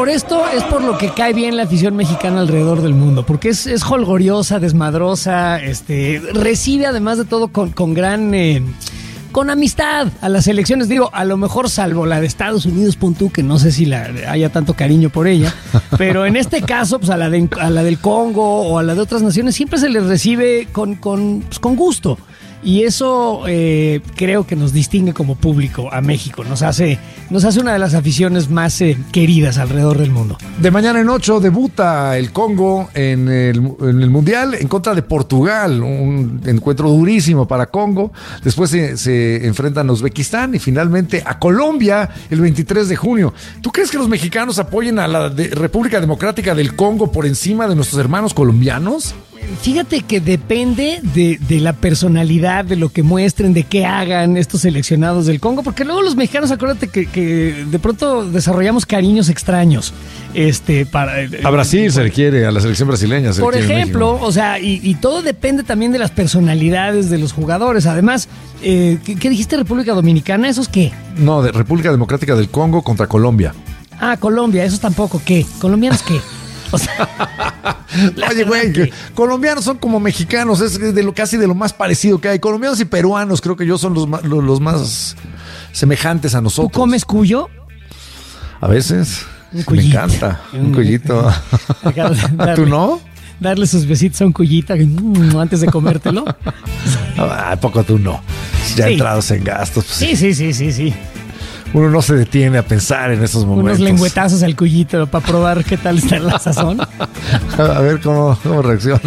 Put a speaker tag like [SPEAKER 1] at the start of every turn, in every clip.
[SPEAKER 1] por esto es por lo que cae bien la afición mexicana alrededor del mundo, porque es jolgoriosa, desmadrosa, recibe además de todo con gran... con amistad a las elecciones, digo, a lo mejor salvo la de Estados Unidos, punto, que no sé si haya tanto cariño por ella, pero en este caso, pues a la del Congo o a la de otras naciones, siempre se les recibe con gusto. Y eso creo que nos distingue como público a México, nos hace una de las aficiones más queridas alrededor del mundo.
[SPEAKER 2] De mañana en 8 debuta el Congo en el Mundial en contra de Portugal, un encuentro durísimo para Congo. Después se enfrentan a Uzbekistán y finalmente a Colombia el 23 de junio. ¿Tú crees que los mexicanos apoyen a la República Democrática del Congo por encima de nuestros hermanos colombianos?
[SPEAKER 1] Fíjate que depende de la personalidad, de lo que muestren, de qué hagan estos seleccionados del Congo, porque luego los mexicanos, acuérdate que de pronto desarrollamos cariños extraños.
[SPEAKER 2] A Brasil se le quiere, a la selección brasileña se le quiere.
[SPEAKER 1] Por ejemplo, o sea, y todo depende también de las personalidades de los jugadores. Además, ¿qué dijiste, República Dominicana? ¿Esos qué?
[SPEAKER 2] No, de República Democrática del Congo contra Colombia.
[SPEAKER 1] Ah, Colombia, esos tampoco, ¿qué? ¿Colombianos qué? O sea,
[SPEAKER 2] oye, güey, colombianos son como mexicanos, es casi de lo más parecido que hay. Colombianos y peruanos creo que yo son los más semejantes a nosotros.
[SPEAKER 1] ¿Tú comes cuyo?
[SPEAKER 2] A veces. Me encanta. Un cuyito. ¿Tú no?
[SPEAKER 1] Darle sus besitos a un cuyito antes de comértelo.
[SPEAKER 2] ¿A poco tú no? Ya entrados en gastos.
[SPEAKER 1] Pues, sí.
[SPEAKER 2] Uno no se detiene a pensar en esos momentos.
[SPEAKER 1] Unos lengüetazos al cuyito para probar qué tal está la sazón.
[SPEAKER 2] A ver cómo reacciona.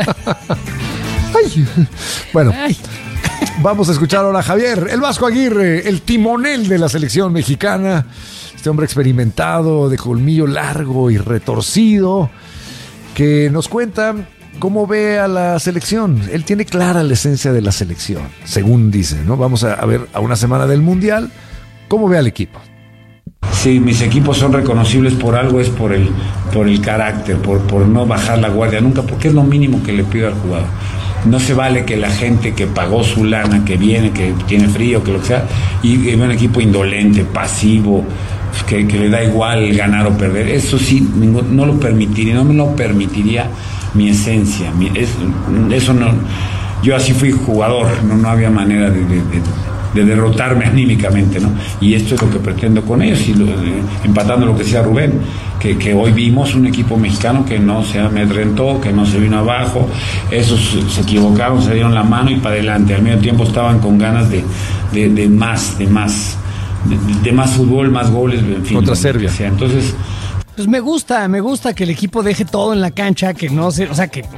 [SPEAKER 2] Ay. Bueno, vamos a escuchar ahora a Javier, el Vasco Aguirre, el timonel de la selección mexicana. Este hombre experimentado, de colmillo largo y retorcido, que nos cuenta cómo ve a la selección. Él tiene clara la esencia de la selección, según dice, ¿no? Vamos a ver a una semana del Mundial. ¿Cómo ve al equipo?
[SPEAKER 3] Sí, mis equipos son reconocibles por algo, es por el carácter, por no bajar la guardia nunca, porque es lo mínimo que le pido al jugador. No se vale que la gente que pagó su lana, que viene, que tiene frío, que lo que sea, y un equipo indolente, pasivo, que le da igual ganar o perder. Eso sí, no lo permitiría, no me lo permitiría mi esencia. Eso no. Yo así fui jugador, no había manera de derrotarme anímicamente, ¿no? Y esto es lo que pretendo con ellos, y empatando lo que decía Rubén, que hoy vimos un equipo mexicano que no se amedrentó, que no se vino abajo. Esos se equivocaron, se dieron la mano y para adelante. Al mismo tiempo estaban con ganas de más fútbol, más goles, en fin.
[SPEAKER 2] Contra Serbia.
[SPEAKER 3] Entonces...
[SPEAKER 1] Pues me gusta que el equipo deje todo en la cancha, que no se... O sea, que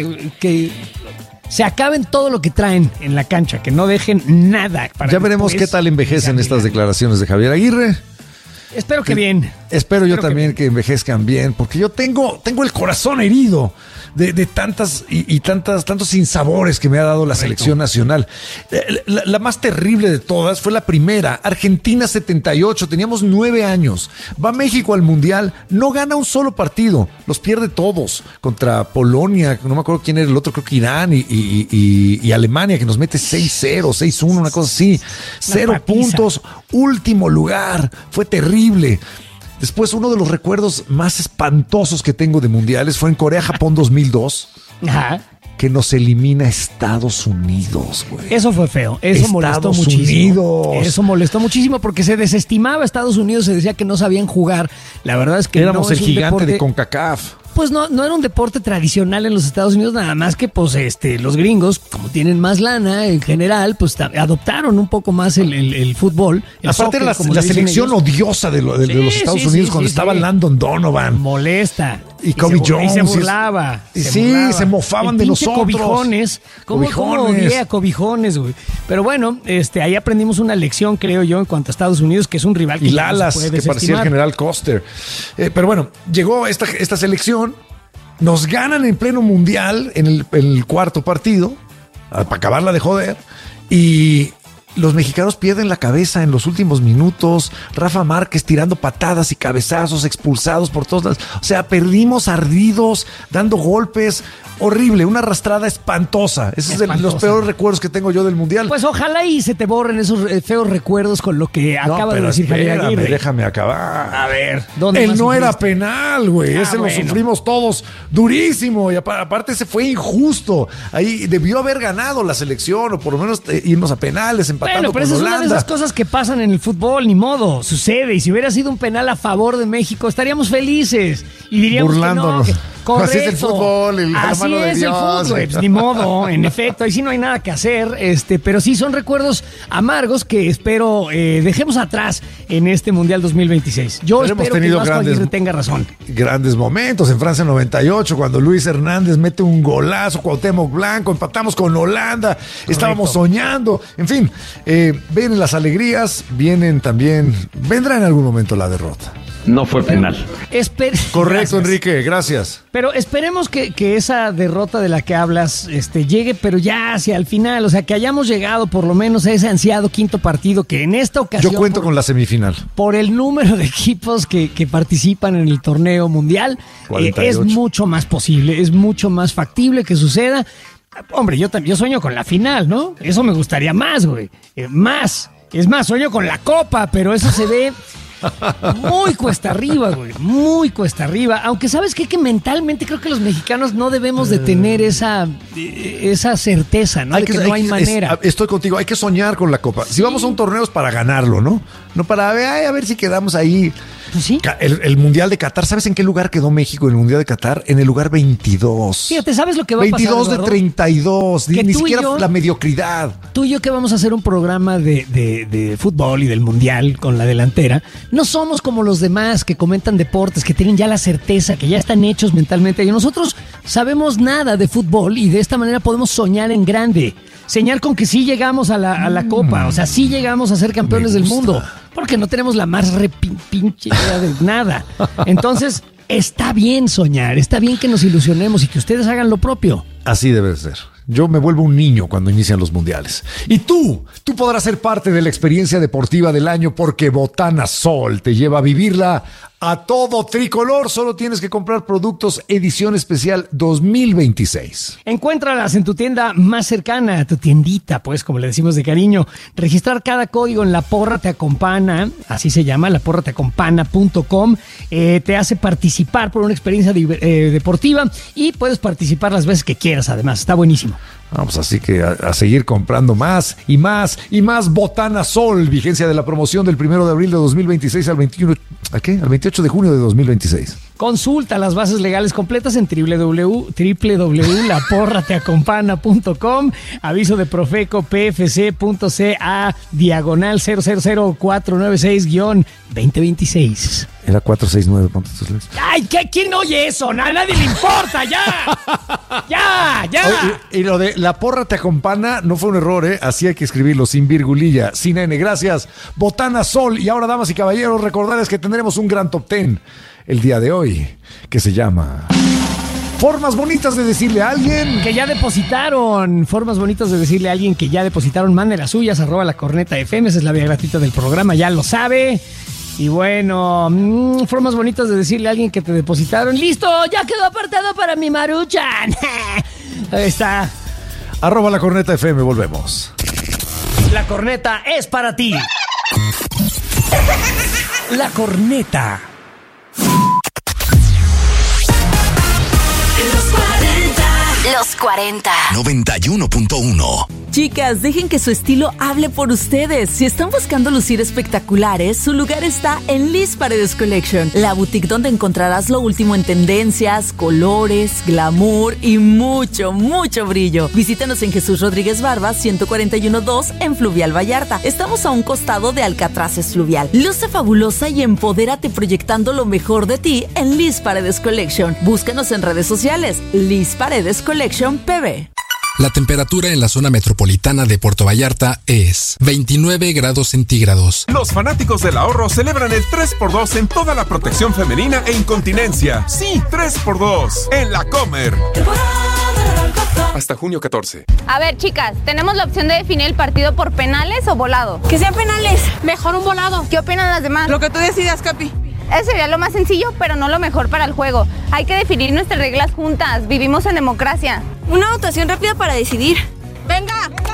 [SPEAKER 1] se acaben todo lo que traen en la cancha, que no dejen nada.
[SPEAKER 2] Ya veremos qué tal envejecen estas declaraciones de Javier Aguirre.
[SPEAKER 1] Espero que bien.
[SPEAKER 2] Espero yo también que envejezcan bien, porque yo tengo el corazón herido de tantos sinsabores que me ha dado la selección nacional. La más terrible de todas fue la primera, Argentina 78, teníamos 9 años. Va México al Mundial, no gana un solo partido, los pierde todos. Contra Polonia, no me acuerdo quién era el otro, creo que Irán y Alemania, que nos mete 6-0, 6-1, una cosa así. 0 puntos, último lugar, fue terrible. Después, uno de los recuerdos más espantosos que tengo de mundiales fue en Corea-Japón 2002.
[SPEAKER 1] Ajá.
[SPEAKER 2] Que nos elimina Estados Unidos, güey.
[SPEAKER 1] Eso fue feo. Eso molestó muchísimo. Eso molestó muchísimo porque se desestimaba a Estados Unidos, se decía que no sabían jugar. La verdad es que
[SPEAKER 2] éramos el gigante de CONCACAF.
[SPEAKER 1] Pues no era un deporte tradicional en los Estados Unidos, nada más que pues los gringos, como tienen más lana en general, pues adoptaron un poco más el fútbol.
[SPEAKER 2] Aparte era la selección odiosa de los Estados Unidos cuando estaba Landon Donovan.
[SPEAKER 1] Molesta.
[SPEAKER 2] Y Kobe Jones.
[SPEAKER 1] Y se burlaba.
[SPEAKER 2] Se mofaban de nosotros.
[SPEAKER 1] Cobijones. ¿Cómo odié a cobijones, güey? Pero bueno, ahí aprendimos una lección, creo yo, en cuanto a Estados Unidos, que es un rival que
[SPEAKER 2] y Lalas,
[SPEAKER 1] no se puede
[SPEAKER 2] que parecía el general Custer. Pero bueno, llegó esta selección, nos ganan en pleno mundial en el cuarto partido, para acabarla de joder, y los mexicanos pierden la cabeza en los últimos minutos. Rafa Márquez tirando patadas y cabezazos, expulsados por todos lados. O sea, perdimos ardidos, dando golpes. Horrible, una arrastrada espantosa. Ese es de los peores recuerdos que tengo yo del Mundial.
[SPEAKER 1] Pues ojalá y se te borren esos feos recuerdos con lo que acaba de decir Javier Aguirre.
[SPEAKER 2] Déjame acabar.
[SPEAKER 1] A ver,
[SPEAKER 2] ¿dónde él no era penal, güey. Ese lo sufrimos todos durísimo. Y aparte ese fue injusto. Ahí debió haber ganado la selección o por lo menos irnos a penales, empatando con Holanda.
[SPEAKER 1] Pero esa es una de esas cosas que pasan en el fútbol, ni modo. Sucede. Y si hubiera sido un penal a favor de México, estaríamos felices. Y diríamos
[SPEAKER 2] burlándonos.
[SPEAKER 1] Que no, correcto.
[SPEAKER 2] Así es el fútbol,
[SPEAKER 1] Así es el fútbol, pues, ni modo, en efecto, ahí sí no hay nada que hacer, pero sí son recuerdos amargos que espero dejemos atrás en este Mundial 2026. Yo espero que Vasco Aguirre tenga razón.
[SPEAKER 2] Grandes momentos en Francia 98, cuando Luis Hernández mete un golazo, Cuauhtémoc Blanco, empatamos con Holanda, estábamos soñando, en fin, vienen las alegrías, vendrá en algún momento la derrota.
[SPEAKER 4] No fue penal.
[SPEAKER 2] Correcto, gracias. Enrique, gracias.
[SPEAKER 1] Pero esperemos que esa derrota de la que hablas llegue, pero ya hacia el final. O sea, que hayamos llegado por lo menos a ese ansiado quinto partido que en esta ocasión...
[SPEAKER 2] Yo cuento con la semifinal.
[SPEAKER 1] Por el número de equipos que participan en el torneo mundial, es mucho más posible, es mucho más factible que suceda. Hombre, yo sueño con la final, ¿no? Eso me gustaría más, güey. Más. Es más, sueño con la copa, pero eso se ve... muy cuesta arriba, güey, muy cuesta arriba. Aunque sabes qué? Que mentalmente creo que los mexicanos no debemos de tener esa certeza, ¿no? No hay manera.
[SPEAKER 2] Estoy contigo, hay que soñar con la Copa. Si vamos a un torneo es para ganarlo, ¿no? No para a ver si quedamos ahí.
[SPEAKER 1] Pues sí.
[SPEAKER 2] El Mundial de Qatar, ¿sabes en qué lugar quedó México en el Mundial de Qatar? En el lugar 22.
[SPEAKER 1] Fíjate, ¿sabes lo que va a pasar,
[SPEAKER 2] 22 de 32, ni siquiera
[SPEAKER 1] yo,
[SPEAKER 2] la mediocridad.
[SPEAKER 1] Tú y yo que vamos a hacer un programa de fútbol y del Mundial con la delantera, no somos como los demás que comentan deportes, que tienen ya la certeza, que ya están hechos mentalmente. Y nosotros sabemos nada de fútbol y de esta manera podemos soñar en grande. Soñar con que sí llegamos a la Copa, o sea, sí llegamos a ser campeones del mundo. Porque no tenemos la más pinche idea de nada. Entonces, está bien soñar, está bien que nos ilusionemos y que ustedes hagan lo propio.
[SPEAKER 2] Así debe ser. Yo me vuelvo un niño cuando inician los mundiales. Y tú podrás ser parte de la experiencia deportiva del año porque Botana Sol te lleva a vivirla a todo tricolor. Solo tienes que comprar productos edición especial 2026.
[SPEAKER 1] Encuéntralas en tu tienda más cercana, tu tiendita, pues, como le decimos de cariño. Registrar cada código en La Porra Te Acompana, así se llama, laporrateacompana.com. Te hace participar por una experiencia deportiva y puedes participar las veces que quieras, además. Está buenísimo.
[SPEAKER 2] Vamos, así que a seguir comprando más y más y más Botana Sol. Vigencia de la promoción del 1 de abril de 2026 al 28 de junio de 2026.
[SPEAKER 1] Consulta las bases legales completas en www.laporrateacompana.com. Aviso de Profeco PFC.ca /0000496-2026.
[SPEAKER 2] Era 469.
[SPEAKER 1] ¡Ay! ¿Quién oye eso? A nadie le importa, ya. ¡Ya!
[SPEAKER 2] Y lo de La Porra Te Acompana no fue un error, ¿eh? Así hay que escribirlo, sin virgulilla, sin N. Gracias, Botana Sol. Y ahora, damas y caballeros, recordarles que tendremos un gran top 10 el día de hoy, que se llama... Formas bonitas de decirle a alguien
[SPEAKER 1] que ya depositaron. Formas bonitas de decirle a alguien que ya depositaron. Manden las suyas, @lacorneta.fm. Esa es la vía gratuita del programa, ya lo sabe. Y bueno, formas bonitas de decirle a alguien que te depositaron. ¡Listo! ¡Ya quedó apartado para mi Maruchan! Ahí está.
[SPEAKER 2] @lacorneta.fm, volvemos.
[SPEAKER 1] La corneta es para ti. La corneta.
[SPEAKER 5] Los 40.
[SPEAKER 6] 91.1.
[SPEAKER 5] Chicas, dejen que su estilo hable por ustedes. Si están buscando lucir espectaculares, su lugar está en Liz Paredes Collection, la boutique donde encontrarás lo último en tendencias, colores, glamour y mucho, mucho brillo. Visítanos en Jesús Rodríguez Barba, 141-2 en Fluvial Vallarta. Estamos a un costado de Alcatraces Fluvial. Luce fabulosa y empodérate proyectando lo mejor de ti en Liz Paredes Collection. Búscanos en redes sociales, Liz Paredes Collection PB.
[SPEAKER 6] La temperatura en la zona metropolitana de Puerto Vallarta es 29 grados centígrados.
[SPEAKER 7] Los fanáticos del ahorro celebran el 3x2 en toda la protección femenina e incontinencia. Sí, 3x2 en La Comer. Hasta junio 14.
[SPEAKER 4] A ver, chicas, tenemos la opción de definir el partido por penales o volado.
[SPEAKER 8] Que sean penales. Mejor un volado.
[SPEAKER 4] ¿Qué opinan las demás?
[SPEAKER 8] Lo que tú decidas, Capi.
[SPEAKER 4] Eso sería lo más sencillo, pero no lo mejor para el juego. Hay que definir nuestras reglas juntas. Vivimos en democracia.
[SPEAKER 8] Una votación rápida para decidir. ¡Venga!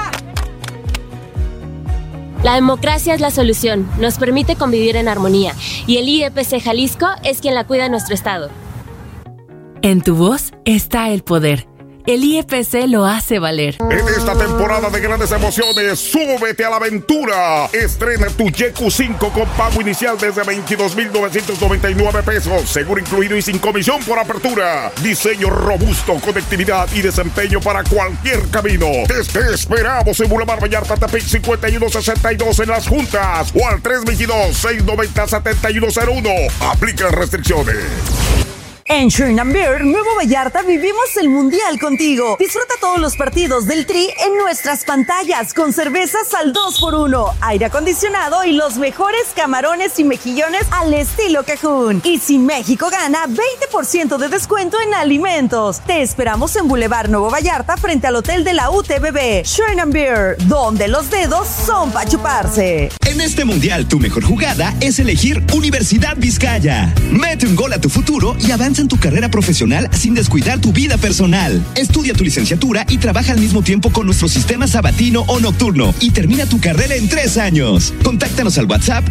[SPEAKER 9] La democracia es la solución. Nos permite convivir en armonía. Y el IEPC Jalisco es quien la cuida en nuestro estado.
[SPEAKER 5] En tu voz está el poder. El IEPC lo hace valer.
[SPEAKER 10] En esta temporada de grandes emociones, súbete a la aventura. Estrena tu YQ5 con pago inicial desde 22,999 pesos, seguro incluido y sin comisión por apertura. Diseño robusto, conectividad y desempeño para cualquier camino. Te esperamos en Boulevard Vallarta, Tepic 5162 en Las Juntas o al 322-690-7101. Aplican restricciones.
[SPEAKER 11] En Sherman Beer, Nuevo Vallarta, vivimos el Mundial contigo. Disfruta todos los partidos del Tri en nuestras pantallas con cervezas al 2x1, aire acondicionado y los mejores camarones y mejillones al estilo Cajún. Y si México gana, 20% de descuento en alimentos. Te esperamos en Boulevard Nuevo Vallarta frente al Hotel de la UTBB. Sherman Beer, donde los dedos son para chuparse.
[SPEAKER 12] En este Mundial, tu mejor jugada es elegir Universidad Vizcaya. Mete un gol a tu futuro y avanza en tu carrera profesional sin descuidar tu vida personal. Estudia tu licenciatura y trabaja al mismo tiempo con nuestro sistema sabatino o nocturno y termina tu carrera en 3 años. Contáctanos al WhatsApp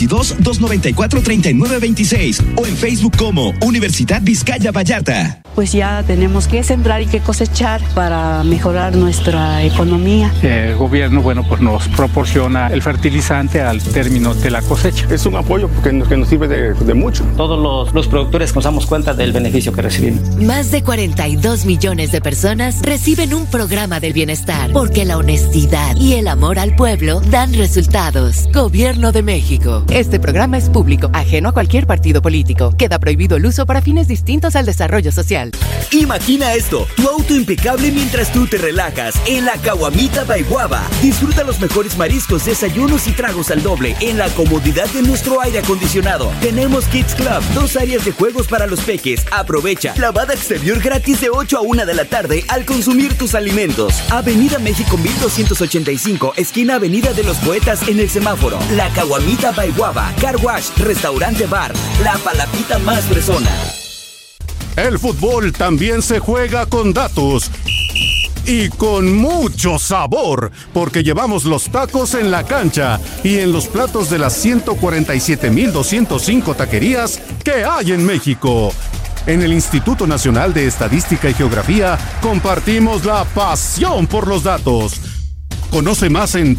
[SPEAKER 12] 322-294-3926 o en Facebook como Universidad Vizcaya Vallarta.
[SPEAKER 13] Pues ya tenemos que sembrar y que cosechar para mejorar nuestra economía.
[SPEAKER 14] El gobierno, pues nos proporciona el fertilizante al término de la cosecha.
[SPEAKER 15] Es un apoyo que nos sirve de mucho.
[SPEAKER 16] Todos los productores nos damos cuenta del beneficio que recibimos.
[SPEAKER 17] Más de 42 millones de personas reciben un programa del bienestar, porque la honestidad y el amor al pueblo dan resultados. Gobierno de México.
[SPEAKER 18] Este programa es público, ajeno a cualquier partido político. Queda prohibido el uso para fines distintos al desarrollo social.
[SPEAKER 19] Imagina esto, tu auto impecable mientras tú te relajas en la Caguamita by Guava. Disfruta los mejores mariscos, desayunos y tragos al doble en la comodidad de nuestro aire acondicionado. Tenemos Kids Club, 2 áreas de juegos para los peques. Aprovecha lavada exterior gratis de 8 a 1 de la tarde al consumir tus alimentos. Avenida México 1285, esquina Avenida de los Poetas en el semáforo. La Caguamita by Guava, Car Wash, Restaurante Bar, la palapita más fresona.
[SPEAKER 10] El fútbol también se juega con datos y con mucho sabor, porque llevamos los tacos en la cancha y en los platos de las 147,205 taquerías que hay en México. En el Instituto Nacional de Estadística y Geografía compartimos la pasión por los datos. Conoce más en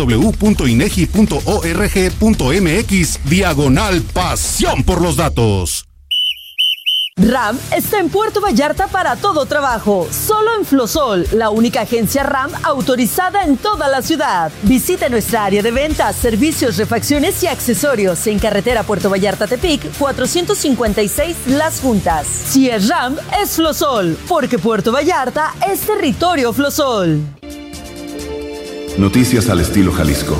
[SPEAKER 10] www.inegi.org.mx/pasión por los datos.
[SPEAKER 11] RAM está en Puerto Vallarta para todo trabajo, solo en Flosol, la única agencia RAM autorizada en toda la ciudad. Visita nuestra área de ventas, servicios, refacciones y accesorios en carretera Puerto Vallarta-Tepic 456 Las Juntas. Si es RAM, es Flosol, porque Puerto Vallarta es territorio Flosol.
[SPEAKER 20] Noticias al estilo Jalisco.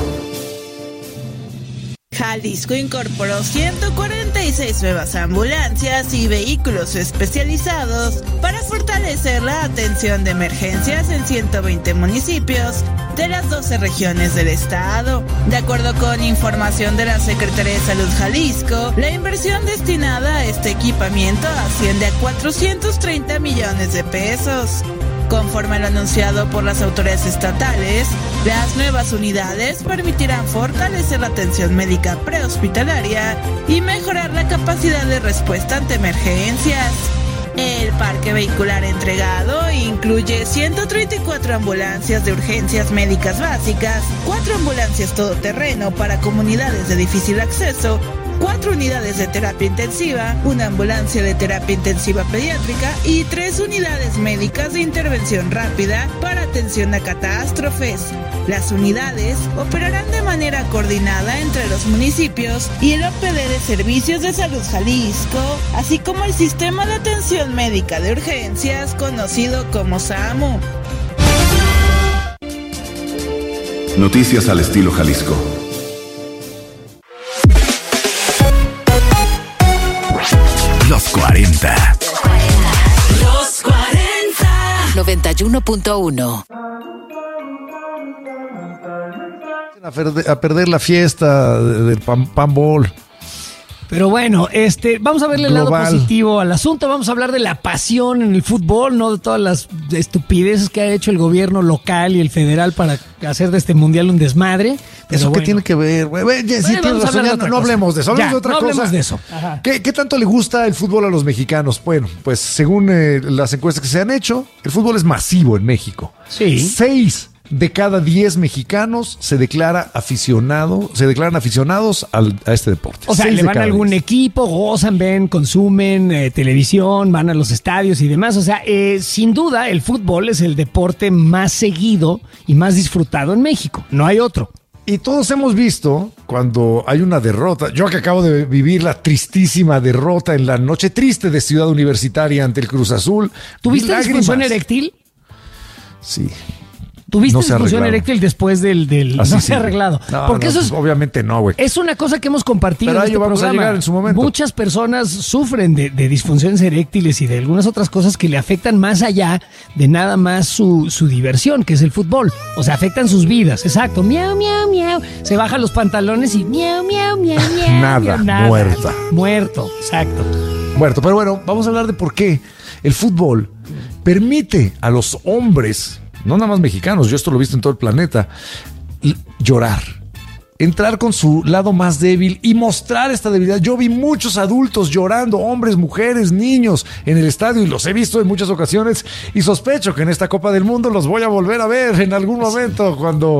[SPEAKER 21] Jalisco incorporó 146 nuevas ambulancias y vehículos especializados para fortalecer la atención de emergencias en 120 municipios de las 12 regiones del estado. De acuerdo con información de la Secretaría de Salud Jalisco, la inversión destinada a este equipamiento asciende a 430 millones de pesos. Conforme a lo anunciado por las autoridades estatales, las nuevas unidades permitirán fortalecer la atención médica prehospitalaria y mejorar la capacidad de respuesta ante emergencias. El parque vehicular entregado incluye 134 ambulancias de urgencias médicas básicas, 4 ambulancias todoterreno para comunidades de difícil acceso, 4 unidades de terapia intensiva, una ambulancia de terapia intensiva pediátrica y 3 unidades médicas de intervención rápida para atención a catástrofes. Las unidades operarán de manera coordinada entre los municipios y el OPD de Servicios de Salud Jalisco, así como el Sistema de Atención Médica de Urgencias, conocido como SAMU.
[SPEAKER 20] Noticias al estilo Jalisco.
[SPEAKER 19] Los 40.
[SPEAKER 17] Los 40. 91.1.
[SPEAKER 2] A perder la fiesta del Panball.
[SPEAKER 1] Pero bueno, vamos a verle el lado positivo al asunto. Vamos a hablar de la pasión en el fútbol, no de todas las estupideces que ha hecho el gobierno local y el federal para hacer de este mundial un desmadre.
[SPEAKER 2] ¿Eso qué tiene que ver? No hablemos de eso, hablemos de otra cosa.
[SPEAKER 1] Hablemos de eso.
[SPEAKER 2] ¿Qué tanto le gusta el fútbol a los mexicanos? Bueno, pues según las encuestas que se han hecho, el fútbol es masivo en México.
[SPEAKER 1] Sí.
[SPEAKER 2] 6 de cada 10 mexicanos se declaran aficionados a este deporte.
[SPEAKER 1] O sea, le van a algún equipo, gozan, ven, consumen televisión, van a los estadios y demás. O sea, sin duda el fútbol es el deporte más seguido y más disfrutado en México. No hay otro.
[SPEAKER 2] Y todos hemos visto cuando hay una derrota. Yo que acabo de vivir la tristísima derrota en la noche triste de Ciudad Universitaria ante el Cruz Azul.
[SPEAKER 1] ¿Tuviste disfunción eréctil?
[SPEAKER 2] Sí.
[SPEAKER 1] ¿Tuviste disfunción eréctil después del no se ha arreglado?
[SPEAKER 2] Porque eso es, obviamente no, güey.
[SPEAKER 1] Es una cosa que hemos compartido.
[SPEAKER 2] Pero
[SPEAKER 1] en este
[SPEAKER 2] vamos
[SPEAKER 1] programa.
[SPEAKER 2] a llegar en su momento.
[SPEAKER 1] Muchas personas sufren de disfunciones eréctiles y de algunas otras cosas que le afectan más allá de nada más su diversión, que es el fútbol. O sea, afectan sus vidas. Exacto. Miau, miau, miau. Se bajan los pantalones y miau, miau, miau, miau.
[SPEAKER 2] Nada.
[SPEAKER 1] Muerto. Exacto.
[SPEAKER 2] Muerto. Pero bueno, vamos a hablar de por qué el fútbol permite a los hombres, no nada más mexicanos, yo esto lo he visto en todo el planeta, llorar, entrar con su lado más débil y mostrar esta debilidad. Yo vi muchos adultos llorando, hombres, mujeres, niños en el estadio, y los he visto en muchas ocasiones, y sospecho que en esta Copa del Mundo los voy a volver a ver en algún momento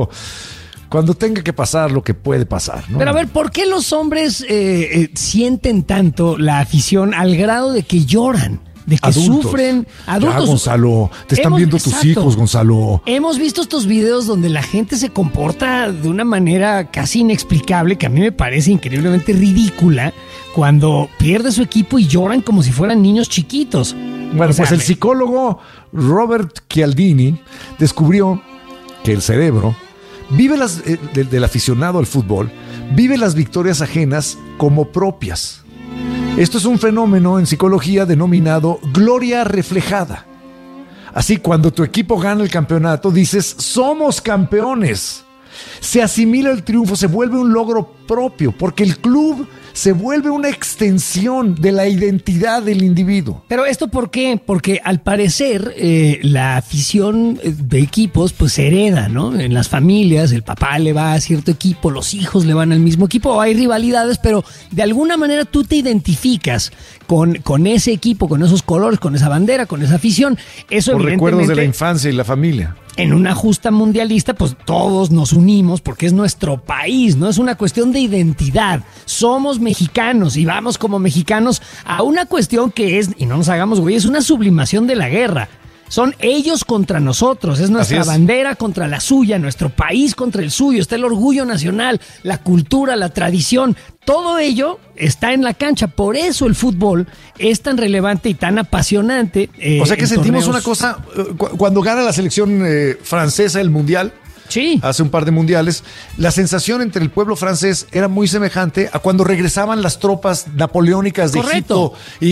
[SPEAKER 2] cuando tenga que pasar lo que puede pasar, ¿no?
[SPEAKER 1] Pero a ver, ¿por qué los hombres sienten tanto la afición al grado de que lloran? De que sufren adultos.
[SPEAKER 2] Ya, Gonzalo, te están viendo tus hijos, Gonzalo.
[SPEAKER 1] Hemos visto estos videos donde la gente se comporta de una manera casi inexplicable, que a mí me parece increíblemente ridícula, cuando pierde su equipo y lloran como si fueran niños chiquitos.
[SPEAKER 2] Bueno, pues el psicólogo Robert Cialdini descubrió que el cerebro vive del aficionado al fútbol, vive las victorias ajenas como propias. Esto es un fenómeno en psicología denominado gloria reflejada. Así, cuando tu equipo gana el campeonato, dices, somos campeones. Se asimila el triunfo, se vuelve un logro propio, porque el club se vuelve una extensión de la identidad del individuo.
[SPEAKER 1] Pero ¿esto por qué? Porque al parecer la afición de equipos pues se hereda, ¿no? En las familias el papá le va a cierto equipo, los hijos le van al mismo equipo, hay rivalidades, pero de alguna manera tú te identificas con ese equipo, con esos colores, con esa bandera, con esa afición. Eso
[SPEAKER 2] por
[SPEAKER 1] evidentemente,
[SPEAKER 2] recuerdos de la infancia y la familia.
[SPEAKER 1] En una justa mundialista, pues todos nos unimos porque es nuestro país, ¿no? Es una cuestión de identidad. Somos mexicanos y vamos como mexicanos a una cuestión que es, y no nos hagamos güey, es una sublimación de la guerra. Son ellos contra nosotros, es nuestra bandera contra la suya, nuestro país contra el suyo, está el orgullo nacional, la cultura, la tradición, todo ello está en la cancha, por eso el fútbol es tan relevante y tan apasionante.
[SPEAKER 2] O sea que sentimos una cosa, cuando gana la selección francesa el mundial,
[SPEAKER 1] sí,
[SPEAKER 2] hace un par de mundiales, la sensación entre el pueblo francés era muy semejante a cuando regresaban las tropas napoleónicas de Egipto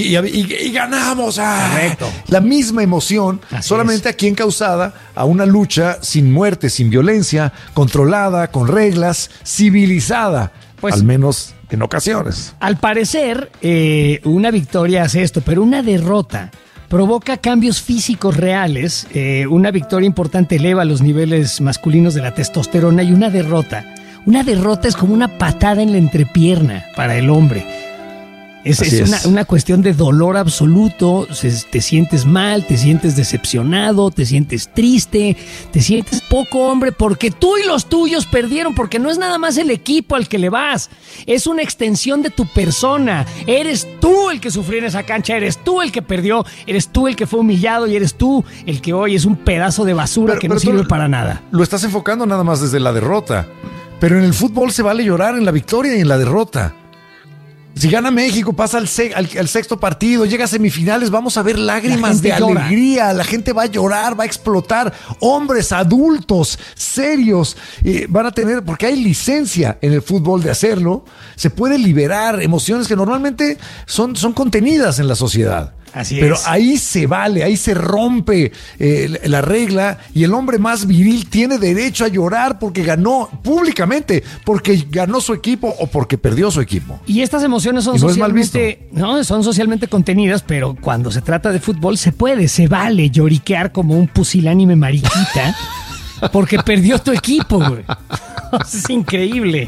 [SPEAKER 2] y ganamos.
[SPEAKER 1] Correcto.
[SPEAKER 2] La misma emoción, así solamente aquí encausada a una lucha sin muerte, sin violencia, controlada, con reglas, civilizada, pues, al menos en ocasiones.
[SPEAKER 1] Al parecer, una victoria hace esto, pero una derrota provoca cambios físicos reales. Una victoria importante eleva los niveles masculinos de la testosterona, y una derrota es como una patada en la entrepierna para el hombre. Es una cuestión de dolor absoluto, te sientes mal, te sientes decepcionado, te sientes triste, te sientes poco hombre porque tú y los tuyos perdieron, porque no es nada más el equipo al que le vas, es una extensión de tu persona, eres tú el que sufrió en esa cancha, eres tú el que perdió, eres tú el que fue humillado y eres tú el que hoy es un pedazo de basura que no sirve para nada.
[SPEAKER 2] Lo estás enfocando nada más desde la derrota, pero en el fútbol se vale llorar en la victoria y en la derrota. Si gana México, pasa al sexto partido, llega a semifinales, vamos a ver lágrimas de alegría, la gente va a llorar, va a explotar, hombres, adultos, serios, van a tener, porque hay licencia en el fútbol de hacerlo, se puede liberar emociones que normalmente son contenidas en la sociedad.
[SPEAKER 1] Así
[SPEAKER 2] Pero
[SPEAKER 1] es.
[SPEAKER 2] ahí se vale, ahí se rompe la regla y el hombre más viril tiene derecho a llorar porque ganó públicamente, porque ganó su equipo o porque perdió su equipo.
[SPEAKER 1] Y estas emociones son
[SPEAKER 2] Y no es mal visto.
[SPEAKER 1] son socialmente contenidas, pero cuando se trata de fútbol se vale lloriquear como un pusilánime mariquita porque perdió tu equipo, güey. Es increíble.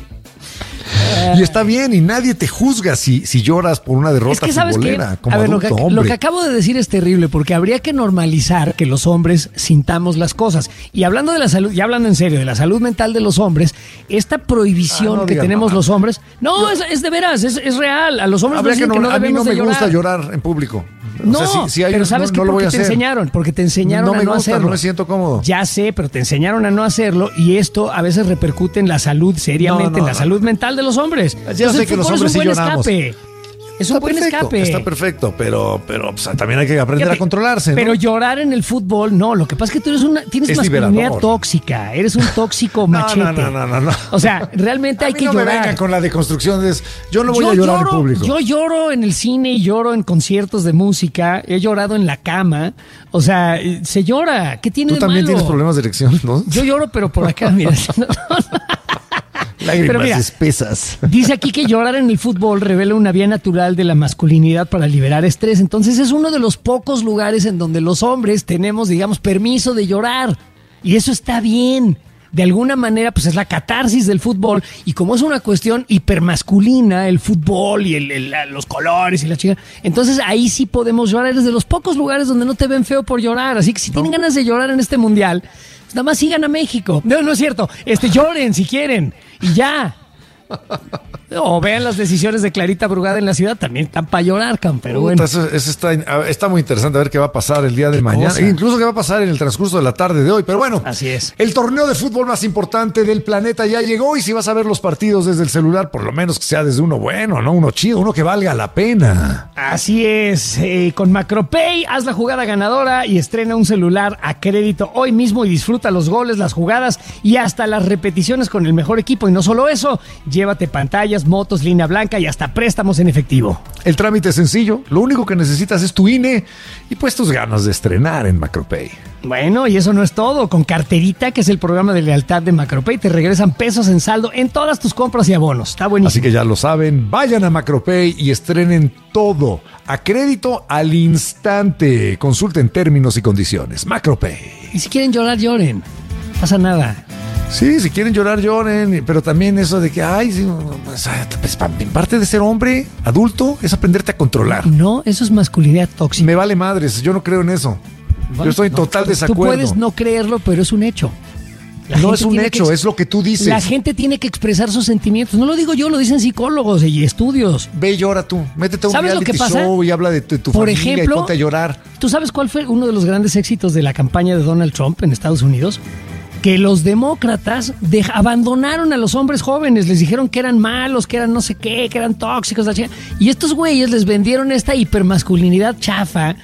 [SPEAKER 2] Y está bien, y nadie te juzga si lloras por una derrota
[SPEAKER 1] Es que sabes que,
[SPEAKER 2] futbolera, como
[SPEAKER 1] a ver,
[SPEAKER 2] adulto
[SPEAKER 1] lo
[SPEAKER 2] hombre.
[SPEAKER 1] que acabo de decir es terrible porque habría que normalizar que los hombres sintamos las cosas. Y hablando de la salud, y hablando en serio, de la salud mental de los hombres, esta prohibición
[SPEAKER 2] no
[SPEAKER 1] que
[SPEAKER 2] digas
[SPEAKER 1] tenemos
[SPEAKER 2] mamá.
[SPEAKER 1] los hombres, es de veras, es real. A los hombres
[SPEAKER 2] Habría
[SPEAKER 1] nos dicen que no
[SPEAKER 2] a mí no
[SPEAKER 1] debemos
[SPEAKER 2] me
[SPEAKER 1] de
[SPEAKER 2] gusta
[SPEAKER 1] llorar.
[SPEAKER 2] llorar en público.
[SPEAKER 1] No,
[SPEAKER 2] O sea, si hay
[SPEAKER 1] pero
[SPEAKER 2] un-
[SPEAKER 1] ¿sabes
[SPEAKER 2] no,
[SPEAKER 1] qué?
[SPEAKER 2] no lo voy
[SPEAKER 1] Porque
[SPEAKER 2] a
[SPEAKER 1] te
[SPEAKER 2] hacer.
[SPEAKER 1] enseñaron,
[SPEAKER 2] No
[SPEAKER 1] a
[SPEAKER 2] me
[SPEAKER 1] no
[SPEAKER 2] gusta,
[SPEAKER 1] hacerlo.
[SPEAKER 2] no me siento cómodo.
[SPEAKER 1] Ya sé, pero te enseñaron a no hacerlo y esto a veces repercute en la salud seriamente, en la salud mental de los hombres.
[SPEAKER 2] Ya
[SPEAKER 1] Entonces,
[SPEAKER 2] sé que
[SPEAKER 1] el
[SPEAKER 2] los
[SPEAKER 1] fútbol
[SPEAKER 2] hombres sí
[SPEAKER 1] es un buen
[SPEAKER 2] lloramos.
[SPEAKER 1] escape. Es un buen escape.
[SPEAKER 2] Está perfecto, pero pues, también hay que aprender
[SPEAKER 1] Fíjate,
[SPEAKER 2] a controlarse, ¿no?
[SPEAKER 1] Pero llorar en el fútbol, no. Lo que pasa es que tú tienes
[SPEAKER 2] Es
[SPEAKER 1] masculinidad
[SPEAKER 2] liberador.
[SPEAKER 1] tóxica. Eres un tóxico machete.
[SPEAKER 2] No.
[SPEAKER 1] O sea, realmente hay que
[SPEAKER 2] no
[SPEAKER 1] llorar.
[SPEAKER 2] me vengan con la deconstrucción de yo no voy a llorar en público.
[SPEAKER 1] Yo lloro en el cine y lloro en conciertos de música. He llorado en la cama. O sea, se llora. ¿Qué tiene
[SPEAKER 2] Tú
[SPEAKER 1] de
[SPEAKER 2] también
[SPEAKER 1] malo?
[SPEAKER 2] tienes problemas de erección, ¿no?
[SPEAKER 1] Yo lloro, pero por acá, mira.
[SPEAKER 2] Lágrimas
[SPEAKER 1] Pero mira,
[SPEAKER 2] espesas.
[SPEAKER 1] Dice aquí que llorar en el fútbol revela una vía natural de la masculinidad para liberar estrés. Entonces es uno de los pocos lugares en donde los hombres tenemos, digamos, permiso de llorar. Y eso está bien. De alguna manera, pues es la catarsis del fútbol. Y como es una cuestión hipermasculina, el fútbol y los colores y la chica, entonces ahí sí podemos llorar. Es de los pocos lugares donde no te ven feo por llorar. Así que si tienen ganas de llorar en este mundial, pues nada más sigan a México. No es cierto. Lloren si quieren. Y ya. O vean las decisiones de Clarita Brugada en la ciudad, también están para llorar, pero bueno.
[SPEAKER 2] Eso está muy interesante a ver qué va a pasar el día de mañana.
[SPEAKER 1] cosa?
[SPEAKER 2] E incluso qué va a pasar en el transcurso de la tarde de hoy. Pero bueno,
[SPEAKER 1] así es.
[SPEAKER 2] El torneo de fútbol más importante del planeta ya llegó y si vas a ver los partidos desde el celular, por lo menos que sea desde uno bueno, ¿no? Uno chido, uno que valga la pena.
[SPEAKER 1] Así es. Con Macropay, haz la jugada ganadora y estrena un celular a crédito hoy mismo y disfruta los goles, las jugadas y hasta las repeticiones con el mejor equipo. Y no solo eso, llévate pantallas, motos, línea blanca y hasta préstamos en efectivo.
[SPEAKER 2] El trámite es sencillo, lo único que necesitas es tu INE y pues tus ganas de estrenar en Macropay.
[SPEAKER 1] Bueno, y eso no es todo. Con Carterita, que es el programa de lealtad de Macropay, te regresan pesos en saldo en todas tus compras y abonos. Está buenísimo.
[SPEAKER 2] Así que ya lo saben, vayan a Macropay y estrenen todo a crédito al instante. Consulten términos y condiciones. Macropay.
[SPEAKER 1] Y si quieren llorar, lloren. No pasa nada.
[SPEAKER 2] Sí, si quieren llorar, lloren, pero también eso de que, pues, parte de ser hombre adulto es aprenderte a controlar.
[SPEAKER 1] No, eso es masculinidad tóxica.
[SPEAKER 2] Me vale madres, yo no creo en eso. Yo estoy en total desacuerdo.
[SPEAKER 1] Tú puedes no creerlo, pero es un hecho.
[SPEAKER 2] No es un hecho, es lo que tú dices.
[SPEAKER 1] La gente tiene que expresar sus sentimientos. No lo digo yo, lo dicen psicólogos y estudios.
[SPEAKER 2] Ve y llora tú. Métete a un
[SPEAKER 1] ¿Sabes lo
[SPEAKER 2] reality
[SPEAKER 1] que pasa?
[SPEAKER 2] show y habla de tu
[SPEAKER 1] Por
[SPEAKER 2] familia
[SPEAKER 1] ejemplo,
[SPEAKER 2] y ponte a llorar.
[SPEAKER 1] ¿Tú sabes cuál fue uno de los grandes éxitos de la campaña de Donald Trump en Estados Unidos? Que los demócratas abandonaron a los hombres jóvenes, les dijeron que eran malos, que eran no sé qué, que eran tóxicos, y estos güeyes les vendieron esta hipermasculinidad chafa,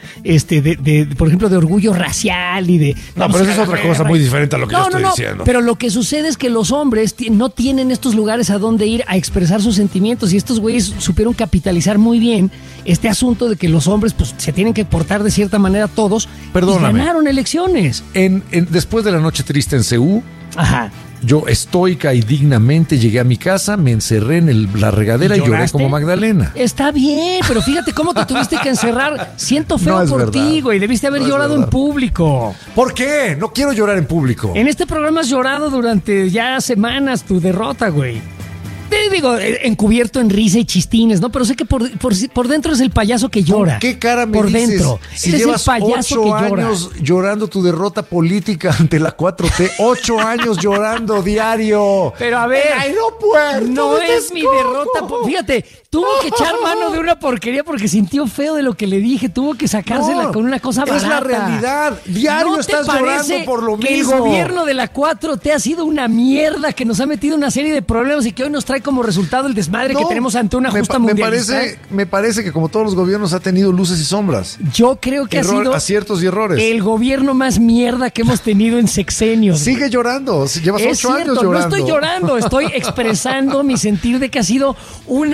[SPEAKER 1] por ejemplo, de orgullo racial y de...
[SPEAKER 2] No, pero eso es otra cosa muy diferente a lo que yo estoy diciendo.
[SPEAKER 1] Pero lo que sucede es que los hombres no tienen estos lugares a donde ir a expresar sus sentimientos y estos güeyes supieron capitalizar muy bien este asunto de que los hombres pues se tienen que portar de cierta manera todos.
[SPEAKER 2] Perdóname.
[SPEAKER 1] Y ganaron elecciones.
[SPEAKER 2] Después de la noche triste en Seúl,
[SPEAKER 1] ajá,
[SPEAKER 2] yo estoica y dignamente llegué a mi casa, me encerré en la regadera y lloré como Magdalena.
[SPEAKER 1] Está bien, pero fíjate cómo te tuviste que encerrar. Siento feo
[SPEAKER 2] No es
[SPEAKER 1] por
[SPEAKER 2] verdad.
[SPEAKER 1] ti, güey. Debiste haber llorado en público.
[SPEAKER 2] ¿Por qué? No quiero llorar en público.
[SPEAKER 1] En este programa has llorado durante ya semanas tu derrota, güey. Te digo, encubierto en risa y chistines, ¿no? Pero sé que por dentro es el payaso que llora.
[SPEAKER 2] ¿Con qué cara me
[SPEAKER 1] por
[SPEAKER 2] dices?
[SPEAKER 1] dentro.
[SPEAKER 2] Si
[SPEAKER 1] Eres
[SPEAKER 2] llevas
[SPEAKER 1] el payaso
[SPEAKER 2] 8
[SPEAKER 1] que llora.
[SPEAKER 2] años llorando tu derrota política ante la 4T, 8 años llorando diario.
[SPEAKER 1] Pero a ver,
[SPEAKER 2] ¡El aeropuerto
[SPEAKER 1] no
[SPEAKER 2] de
[SPEAKER 1] es mi derrota. Fíjate, tuvo que echar mano de una porquería porque sintió feo de lo que le dije. Tuvo que sacársela con una cosa barata.
[SPEAKER 2] Es la realidad. Diario
[SPEAKER 1] ¿No te
[SPEAKER 2] estás
[SPEAKER 1] parece
[SPEAKER 2] llorando por lo
[SPEAKER 1] que
[SPEAKER 2] mismo?
[SPEAKER 1] el gobierno de la 4T ha sido una mierda, que nos ha metido una serie de problemas y que hoy nos trae como resultado el desmadre que tenemos ante una justa mundialista?
[SPEAKER 2] Me parece que como todos los gobiernos ha tenido luces y sombras.
[SPEAKER 1] Yo creo que ha sido
[SPEAKER 2] aciertos y errores.
[SPEAKER 1] el gobierno más mierda que hemos tenido en sexenios.
[SPEAKER 2] Sigue llorando, llevas 8 años llorando.
[SPEAKER 1] No estoy llorando, estoy expresando mi sentir de que ha sido una